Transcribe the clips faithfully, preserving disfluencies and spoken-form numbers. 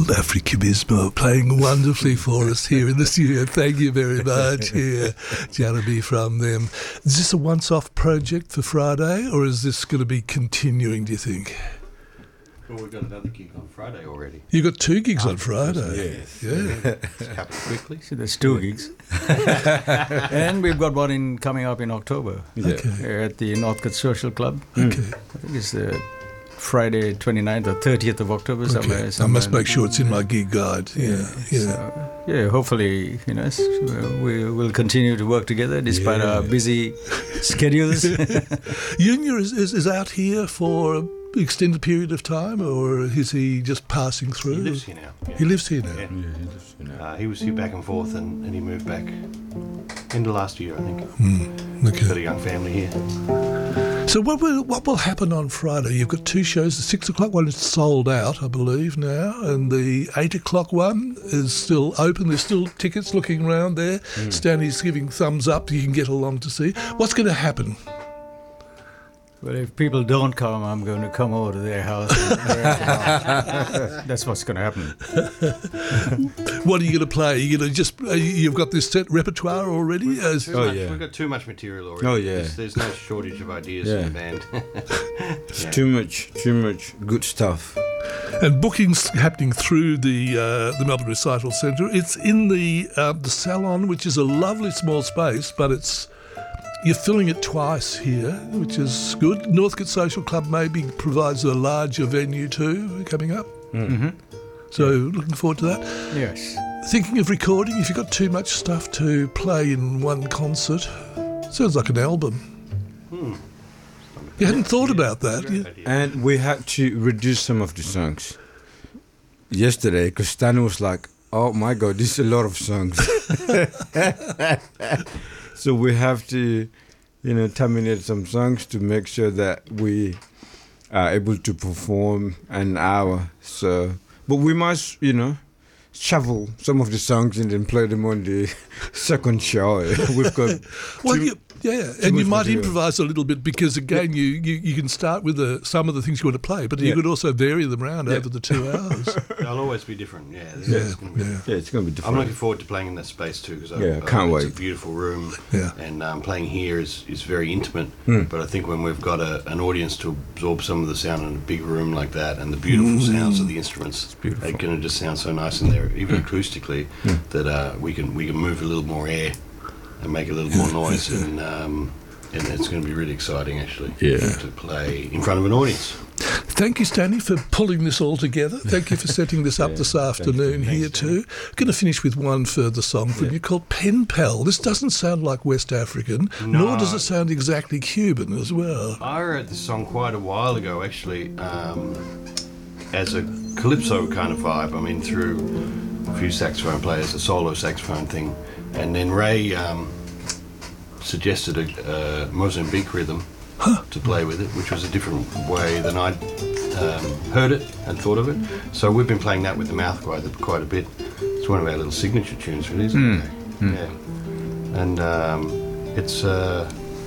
Afri-Cubismo playing wonderfully for us here in the studio. Thank you very much here, Jeremy, from them. Is this a once-off project for Friday, or is this going to be continuing, do you think? Well, we've got another gig on Friday already. You've got two gigs oh, on Friday. Yes. Yeah. It's happened quickly. So there's two gigs. And we've got one in coming up in October. Yeah. Okay. At the Northcote Social Club. Okay. I think it's the Friday twenty-ninth or thirtieth of October. Okay. Somewhere, somewhere. I must make sure it's in my gig guide. Yeah. Yeah. yeah. So, yeah, hopefully, you know, we will continue to work together despite yeah. our busy schedules. Junior is, is, is out here for an extended period of time, or is he just passing through? He lives here now. Yeah. He lives here now? Yeah, yeah he lives here now. Uh, he was here back and forth, and, and he moved back end of last year, I think. Mm, okay. He's got a young family here. So what will what will happen on Friday? You've got two shows. The six o'clock one is sold out, I believe, now, and the eight o'clock one is still open. There's still tickets looking around there. Mm. Stanley's giving thumbs up. You can get along to see. What's going to happen? Well, if people don't come, I'm going to come over to their house. That's what's going to happen. What are you going to play? Are you going to just uh, you've got this set repertoire already? We've got, As, too oh, much, yeah. we've got too much material already. Oh yeah. There's, there's no shortage of ideas yeah. in the band. It's yeah. too much, too much good stuff. And bookings happening through the uh, the Melbourne Recital Centre. It's in the uh, the salon, which is a lovely small space, but it's. You're filling it twice here, which is good. Northcote Social Club maybe provides a larger venue too coming up. Mm-hmm. So looking forward to that. Yes. Thinking of recording, if you've got too much stuff to play in one concert, sounds like an album. Hmm. You hadn't thought about that. You, And we had to reduce some of the songs yesterday because Stan was like, oh my God, this is a lot of songs. So we have to, you know, terminate some songs to make sure that we are able to perform an hour. So, but we must, you know, shuffle some of the songs and then play them on the second show. We've got well, two, you, yeah, and you might material. improvise a little bit because again, you, you, you can start with the, some of the things you want to play, but you Yeah. could also vary them around Yeah. over the two hours. They'll always be different. Yeah. This Yeah, is gonna be, yeah. yeah, it's going to be different. I'm looking forward to playing in that space too because Yeah, I, can't I, wait. It's a beautiful room, Yeah. and um, playing here is, is very intimate. Mm. But I think when we've got a, an audience to absorb some of the sound in a big room like that, and the beautiful Mm. sounds of the instruments, they're going to just sound so nice in there, even acoustically, Mm. that uh, we can we can move a little more air and make a little more noise, and um, and it's going to be really exciting actually Yeah. to play in front of an audience. Thank you, Stanley, for pulling this all together. Thank you for setting this up Yeah, this thanks, afternoon thanks, here too. Going to finish with one further song from Yeah. you called Pen Pal. This doesn't sound like West African, No. nor does it sound exactly Cuban as well. I wrote this song quite a while ago, actually, um, as a calypso kind of vibe. I mean, through a few saxophone players, a solo saxophone thing, and then Ray um, suggested a, a Mozambique rhythm Huh. to play with it, which was a different way than I'd um, heard it and thought of it. So we've been playing that with the mouth quite a, quite a bit. It's one of our little signature tunes, really, isn't Mm. it? Mm. Yeah. And um, it's uh,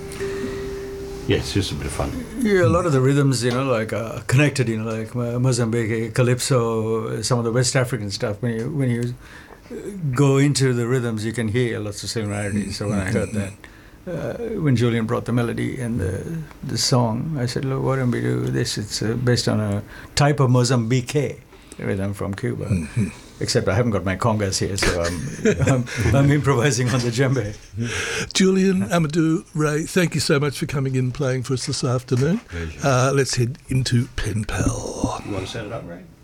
yeah, it's just a bit of fun. Yeah, a lot of the rhythms, you know, like uh, connected, you know, like uh, Mozambique, calypso, some of the West African stuff. When you when you go into the rhythms, you can hear lots of similarities. So when I heard that, uh, when Julian brought the melody and the the song, I said, look, why don't we do this? It's uh, based on a type of Mozambique rhythm from Cuba. Mm-hmm. Except I haven't got my congas here, so I'm, I'm, I'm improvising on the djembe. Julian, Amadou, Ray, thank you so much for coming in and playing for us this afternoon. Pleasure. Uh, let's head into Pen Pal. You want to set it up, Ray?